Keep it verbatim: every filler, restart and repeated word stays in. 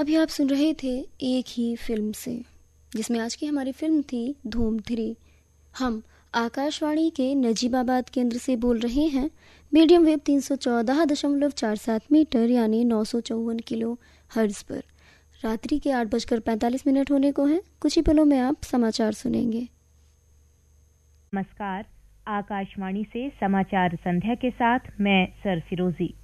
अभी आप सुन रहे थे एक ही फिल्म से, जिसमें आज की हमारी फिल्म थी धूम थ्री। हम आकाशवाणी के नजीबाबाद केंद्र से बोल रहे हैं, मीडियम वेव तीन सौ चौदह दशमलव चार सात मीटर यानी नौ सौ चौवन किलो हर्ज पर। रात्रि के आठ बजकर पैंतालीस मिनट होने को हैं। कुछ ही पलों में आप समाचार सुनेंगे। नमस्कार, आकाशवाणी से समाचार संध्या के साथ मैं सर फिरोजी।